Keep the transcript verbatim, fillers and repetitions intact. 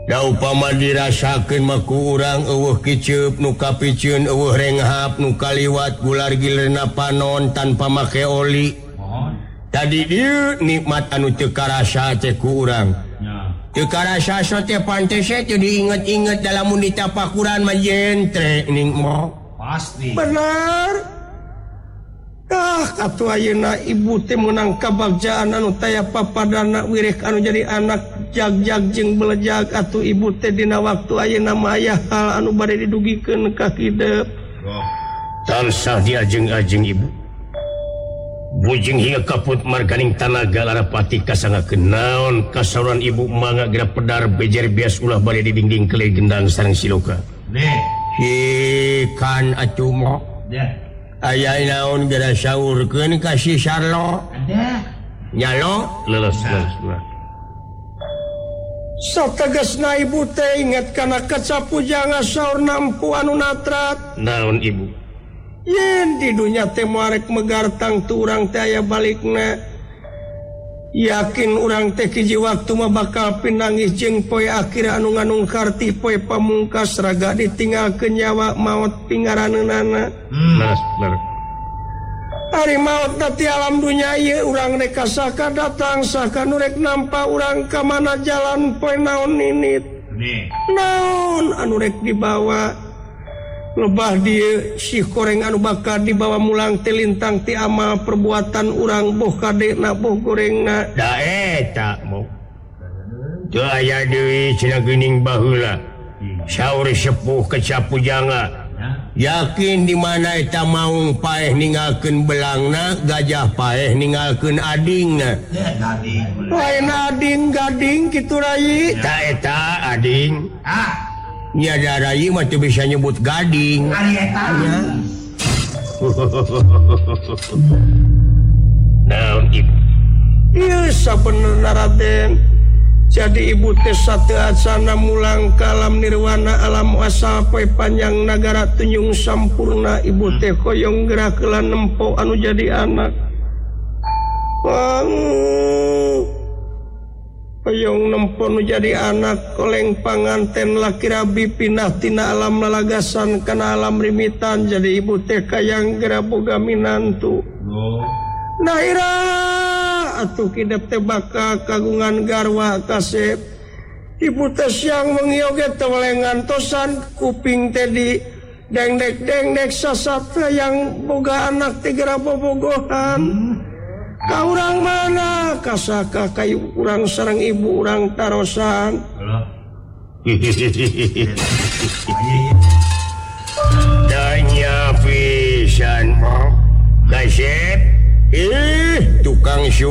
upama dirasakeunmaku urang eueuh kiceup nu kapicieun eueuh renghap nu kaliwat gular gilerna panon tanpa make oli. Tadi dieu nikmat anu teu karasa teh ku urang. Teu karasa so teh pantes teh diinget-inget dalam mun ditapakuran mah jentre ning moh. Pasti. Benar. Ah, katu ayeuna ibu teh meunang kabagjaan anu taya papadana wireh anu jadi anak jag-jag jeung belejag atuh ibu teh dina waktu ayeuna mah aya hal anu bade didugikeun ka hideep. Tansah diajeng-ajeng ibu. Bujing hingga kaput marganing tanaga larapati kasangakeun naon kasaruran ibu mangga geura pedar bejer bias ulah bade didingding kelih gendang sareng siloka. Nih. Ikan atuh moh. Ya. Aya naon geura saurkeun ka si Sarlo? Ada. Nyalo leles leles. Sategasna ibu teh inget kana kacapujanga saurna empu anu natrat. Naon ibu? Yen di dunya teh moarek megar tang tu urang teh aya balikna. Yakin urang teh hiji waktu mah bakal pinangis jeung poe akhir anu nganungkarti poe pamungkas raga ditinggalkeun nyawa maot pingaraneunana. Leres leres. Ari maot ti alam dunya ieu urang rek kasaka datang saka nu rek nampa urang ka mana jalan poe naon ninit. Nih. Naon anu rek dibawa lebah dieu si koreng anu bakal dibawa mulang teh lintang ti amal perbuatan urang boh kadena boh gorengna. Da eta moh. Teu aya deui cenah geuning baheula. Saur sepuh kecapujanga. Yakin di mana eta maung paeh ninggalkeun belangna, gajah paeh ninggalkeun adingna. Lain ading gading kitu rai. Ta eta ading. Ah. Nya darai mah teu bisa nyebut gading. Ari eta. Naon ibu? Ieu sabenerna Raden. Jadi ibu teh sateu asana mulang ka alam nirwana alam asal poe panjang nagara tunjung sampurna ibu teh koyong gerakeun nempo anu jadi anak. Wang koyong nempo nu jadi anak koleng panganten laki rabi pindah tina alam lalagasan kana alam rimitan jadi ibu teh kayang gera boga minantu. Naira atuh kidep teh bakal kagungan garwa kasep. Ibu teh siang mengioge teh ngantosan kuping teh di dengdek-dengdek sasatra yang boga anak teh gera bobogohan. Ka urang mana kasaka kayu urang sareng ibu urang tarosan. Danya pisan mo kasep. Ih tukang